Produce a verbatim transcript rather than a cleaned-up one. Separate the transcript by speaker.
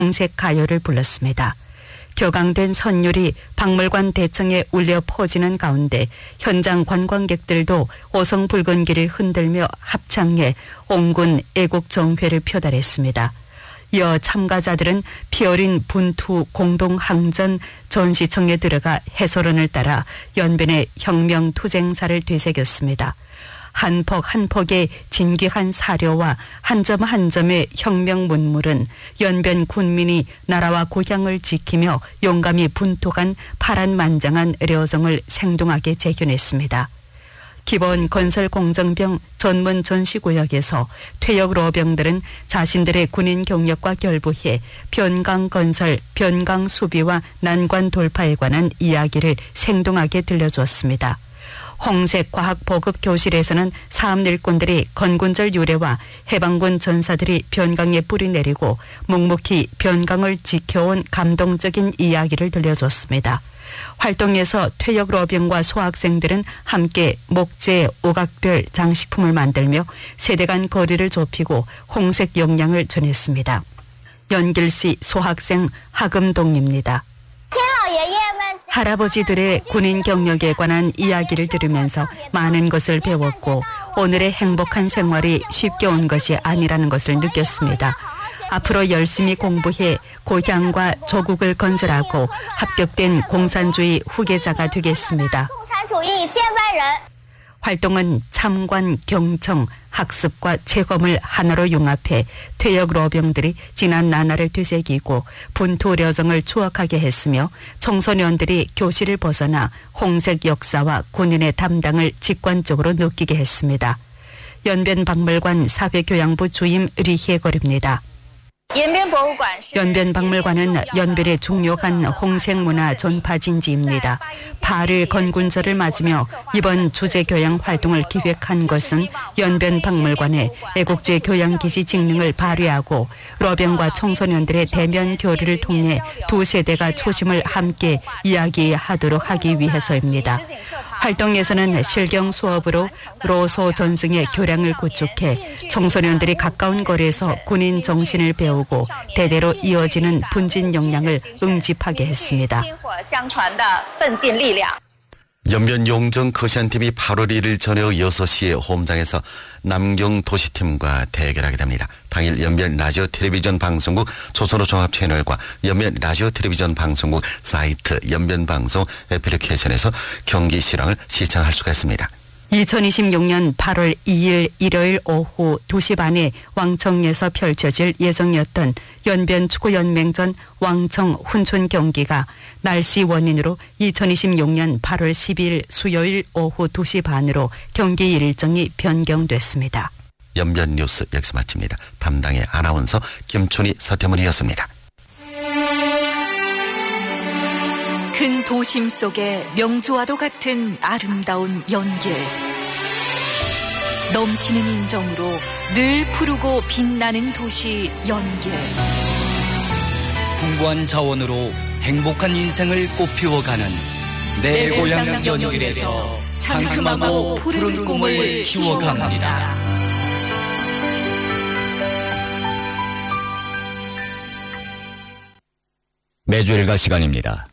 Speaker 1: 홍색 가요를 불렀습니다. 격앙된 선율이 박물관 대청에 울려 퍼지는 가운데 현장 관광객들도 오성 붉은기를 흔들며 합창해 옹군 애국 정회를 표달했습니다. 이어 참가자들은 피어린 분투 공동항전 전시청에 들어가 해설원을 따라 연변의 혁명 투쟁사를 되새겼습니다. 한 폭 한 폭의 진귀한 사료와 한 점 한 점의 혁명 문물은 연변 군민이 나라와 고향을 지키며 용감히 분투한 파란만장한 려성을 생동하게 재현했습니다. 기본 건설 공정병 전문 전시구역에서 퇴역 로병들은 자신들의 군인 경력과 결부해 변강 건설, 변강 수비와 난관 돌파에 관한 이야기를 생동하게 들려주었습니다. 홍색 과학 보급 교실에서는 사암일꾼들이 건군절 유래와 해방군 전사들이 변강에 뿌리 내리고 묵묵히 변강을 지켜온 감동적인 이야기를 들려줬습니다. 활동에서 퇴역 로병과 소학생들은 함께 목재, 오각별 장식품을 만들며 세대 간 거리를 좁히고 홍색 역량을 전했습니다. 연길시 소학생 하금동입니다. 할아버지들의 군인 경력에 관한 이야기를 들으면서 많은 것을 배웠고 오늘의 행복한 생활이 쉽게 온 것이 아니라는 것을 느꼈습니다. 앞으로 열심히 공부해 고향과 조국을 건설하고 합격된 공산주의 후계자가 되겠습니다. 활동은 참관, 경청, 학습과 체험을 하나로 융합해 퇴역 로병들이 지난 나날을 되새기고 분투 려정을 추억하게 했으며 청소년들이 교실을 벗어나 홍색 역사와 군인의 담당을 직관적으로 느끼게 했습니다. 연변박물관 사회교양부 주임 리혜걸입니다. 연변박물관은 연변의 중요한 홍색문화 전파진지입니다. 팔일 건군절을 맞으며 이번 주제교양 활동을 기획한 것은 연변박물관의 애국주의 교양기지 직능을 발휘하고 로병과 청소년들의 대면 교류를 통해 두 세대가 초심을 함께 이야기하도록 하기 위해서입니다. 활동에서는 실경 수업으로 로소 전승의 교량을 구축해 청소년들이 가까운 거리에서 군인 정신을 배우고 대대로 이어지는 분진 역량을 응집하게 했습니다.
Speaker 2: 연변 용정 커시안팀이 팔월 일일 저녁 여섯 시에 홈장에서 남경 도시팀과 대결하게 됩니다. 당일 연변 라디오 텔레비전 방송국 조선호 종합 채널과 연변 라디오 텔레비전 방송국 사이트 연변방송 애플리케이션에서 경기 실황을 시청할 수가 있습니다.
Speaker 1: 이천이십육년 팔월 이일 일요일 오후 두 시 반에 왕청에서 펼쳐질 예정이었던 연변축구연맹전 왕청 훈촌 경기가 날씨 원인으로 이천이십육년 팔월 십이일 수요일 오후 두 시 반으로 경기 일정이 변경됐습니다.
Speaker 2: 연변 뉴스 여기서 마칩니다. 담당의 아나운서 김춘희 서태문이었습니다.
Speaker 3: 큰 도심 속에 명주와도 같은 아름다운 연길. 넘치는 인정으로 늘 푸르고 빛나는 도시 연길.
Speaker 4: 풍부한 자원으로 행복한 인생을 꽃피워가는 내, 내 고향 연길에서 상큼하고 푸른 꿈을 키워갑니다.
Speaker 5: 매주 일과 시간입니다.